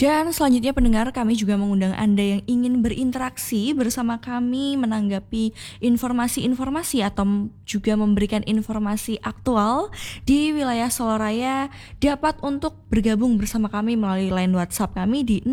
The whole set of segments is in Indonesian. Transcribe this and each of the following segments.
Dan selanjutnya pendengar, kami juga mengundang Anda yang ingin berinteraksi bersama kami menanggapi informasi-informasi atau juga memberikan informasi aktual di wilayah Soloraya dapat untuk bergabung bersama kami melalui line WhatsApp kami di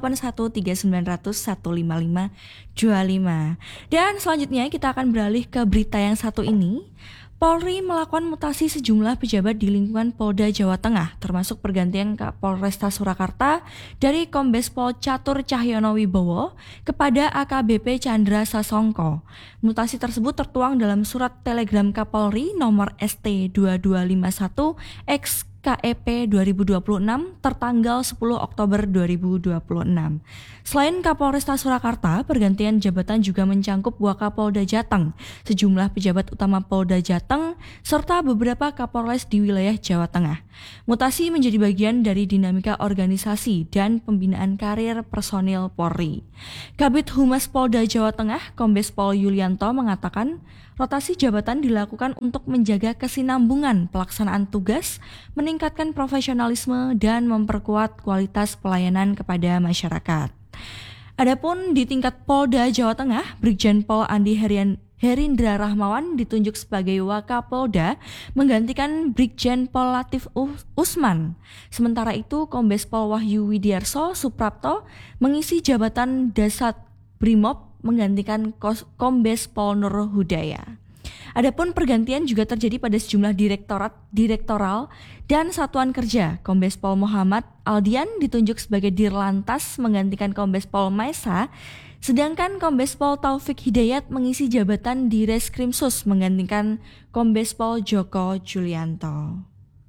081390155525. Dan selanjutnya kita akan beralih ke berita yang satu ini. Polri melakukan mutasi sejumlah pejabat di lingkungan Polda Jawa Tengah, termasuk pergantian Kapolresta Surakarta dari Kombes Pol Catur Cahyono Wibowo kepada AKBP Chandra Sasongko. Mutasi tersebut tertuang dalam surat telegram Kapolri nomor ST2251 X KEP 2026 tertanggal 10 Oktober 2026. Selain Kapolresta Surakarta, pergantian jabatan juga mencangkup Wakapolda Jateng, sejumlah pejabat utama Polda Jateng, serta beberapa Kapolres di wilayah Jawa Tengah. Mutasi menjadi bagian dari dinamika organisasi dan pembinaan karir personil Polri. Kabid Humas Polda Jawa Tengah, Kombes Pol Yulianto mengatakan, rotasi jabatan dilakukan untuk menjaga kesinambungan pelaksanaan tugas, meningkatkan profesionalisme, dan memperkuat kualitas pelayanan kepada masyarakat. Adapun di tingkat Polda Jawa Tengah, Brigjen Pol Andi Herindra Rahmawan ditunjuk sebagai Wakapolda menggantikan Brigjen Pol Latif Usman. Sementara itu, Kombes Pol Wahyu Widiarso Suprapto mengisi jabatan Dasat Brimob menggantikan Kombes Pol Nur Hudaya. Adapun pergantian juga terjadi pada sejumlah direktoral dan satuan kerja. Kombes Pol Muhammad Aldian ditunjuk sebagai Dirlantas menggantikan Kombes Pol Maesa, sedangkan Kombes Pol Taufik Hidayat mengisi jabatan di Reskrimsus menggantikan Kombes Pol Joko Julianto.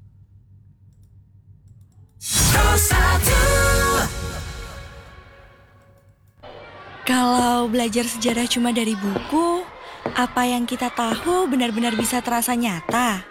Kalau belajar sejarah cuma dari buku, apa yang kita tahu benar-benar bisa terasa nyata?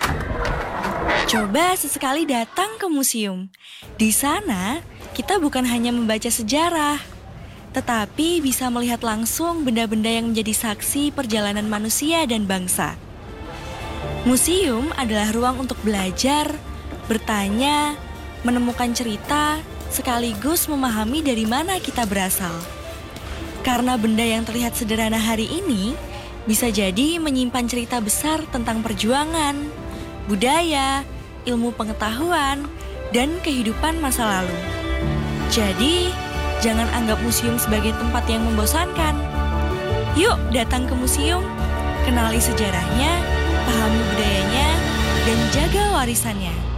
Coba sesekali datang ke museum. Di sana, kita bukan hanya membaca sejarah, tetapi bisa melihat langsung benda-benda yang menjadi saksi perjalanan manusia dan bangsa. Museum adalah ruang untuk belajar, bertanya, menemukan cerita, sekaligus memahami dari mana kita berasal. Karena benda yang terlihat sederhana hari ini bisa jadi menyimpan cerita besar tentang perjuangan, budaya, ilmu pengetahuan, dan kehidupan masa lalu. Jadi, jangan anggap museum sebagai tempat yang membosankan. Yuk datang ke museum, kenali sejarahnya, pahami budayanya, dan jaga warisannya.